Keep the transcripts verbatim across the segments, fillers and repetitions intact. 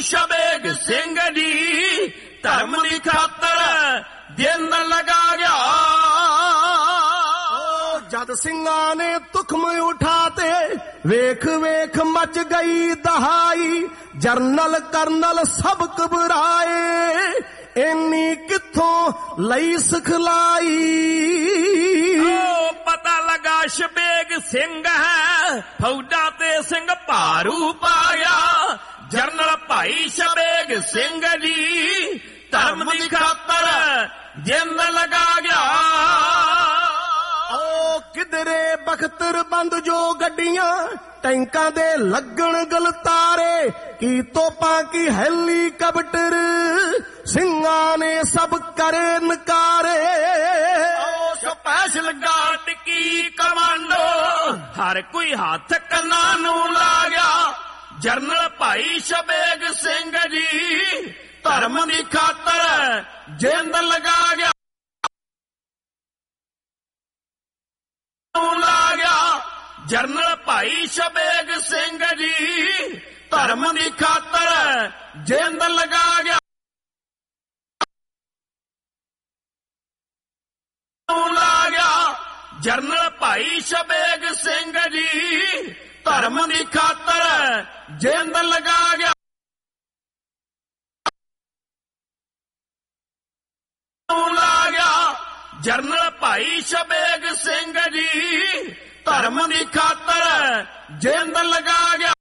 ਸ਼ਬੇਗ ਸਿੰਘ ਜੀ ਧਰਮ ਦੀ ਖਾਤਰ ਦਿਨ ਲਗਾ ਗਿਆ। ਜਦ ਸਿੰਘਾਂ ਨੇ ਤੁਖਮ ਉਠਾਤੇ ਵੇਖ ਵੇਖ ਮਚ ਗਈ ਦਹਾਈ, ਜਰਨਲ ਕਰਨਲ ਸਭ ਘਬਰਾਏ ਇੰਨੀ ਕਿੱਥੋਂ ਲਈ ਸਿਖਲਾਈ। ਓ ਪਤਾ ਲਗਾ ਸ਼ਬੇਗ ਸਿੰਘ ਹੈ ਫੌਜਾਂ ਤੇ ਸਿੰਘ ਭਾਰੂ ਪਾਇਆ, ਜਰਨਲ ਭਾਈ ਸ਼ਬੇਗ ਸਿੰਘ ਜੀ ਧਰਮ ਦੀ ਖਾਤਰ ਜਿੰਦ ਲਗਾ ਗਿਆ। ਓ ਕਿਧਰੇ ਬਖਤਰ ਬੰਦ ਜੋ ਗੱਡੀਆਂ ਟੈਂਕਾਂ ਦੇ ਲੱਗਣ ਗਲਤਾਰੇ, ਕੀ ਤੋਪਾਂ ਕੀ ਹੈਲੀਕਾਪਟਰ ਸਿੰਘਾਂ ਨੇ ਸਭ ਕਰੇ ਨਕਾਰੇ। ਓ ਸਪੈਸ਼ਲ ਗਾਰਡ ਕੀ ਕਮਾਂਡੋ ਹਰ ਕੋਈ ਹੱਥ ਕੰਨਾਂ ਨੂੰ ਲਾ ਗਿਆ, ਜਰਨਲ ਭਾਈ ਸ਼ਬੇਗ ਸਿੰਘ ਜੀ ਧਰਮ ਦੀ ਖਾਤਰ ਜਿੰਦ ਲਗਾ ਗਿਆ। ਲਾ ਗਿਆ ਜਰਨਲ ਭਾਈ ਸ਼ਬੇਗ ਸਿੰਘ ਜੀ ਧਰਮ ਦੀ ਖਾਤਰ ਜਿੰਦ ਲਗਾ ਗਿਆ। ਲਾ ਗਿਆ ਜਰਨਲ ਭਾਈ ਸ਼ਬੇਗ ਸਿੰਘ ਜੀ ਧਰਮ ਦੀ ਖਾਤਰ ਜਿੰਦ ਲਗਾ ਗਿਆ। ਲਾ ਗਿਆ ਜਰਨਲ ਭਾਈ ਸ਼ਬੇਗ ਸਿੰਘ ਜੀ ਧਰਮ ਦੀ ਖਾਤਰ ਜਿੰਦ ਲਗਾ ਗਿਆ।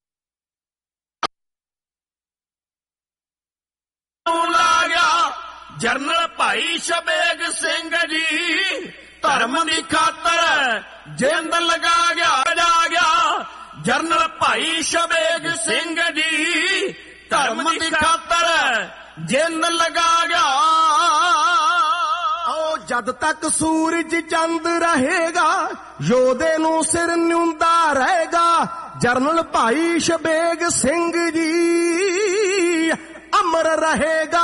ਲਾ ਗਿਆ ਜਰਨਲ ਭਾਈ ਸ਼ਬੇਗ ਸਿੰਘ ਜੀ ਧਰਮ ਦੀ ਖਾਤਰ ਜਿੰਦ ਲਗਾ ਗਿਆ। ਜਾ ਗਿਆ ਜਰਨਲ ਭਾਈ ਸ਼ਬੇਗ ਸਿੰਘ ਜੀ ਧਰਮ ਦੀ ਖਾਤਰ ਜਿੰਦ ਲਗਾ ਗਿਆ। ਜਦ ਤੱਕ ਸੂਰਜ ਚੰਦ ਰਹੇਗਾ ਯੋਧੇ ਨੂੰ ਸਿਰ ਨਿਉਂਦਾ ਰਹੇਗਾ, ਜਰਨਲ ਭਾਈ ਸ਼ਬੇਗ ਸਿੰਘ ਜੀ ਅਮਰ ਰਹੇਗਾ।